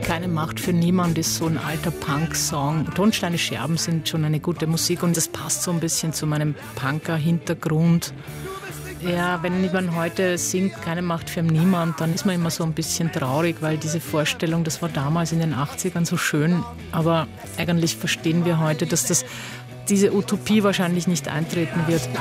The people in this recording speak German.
Keine Macht für niemand ist so ein alter Punk-Song. Tonsteine Scherben sind schon eine gute Musik und das passt so ein bisschen zu meinem Punker-Hintergrund. Ja, wenn man heute singt, keine Macht für niemand, dann ist man immer so ein bisschen traurig, weil diese Vorstellung, das war damals in den 80ern so schön. Aber eigentlich verstehen wir heute, dass diese Utopie wahrscheinlich nicht eintreten wird.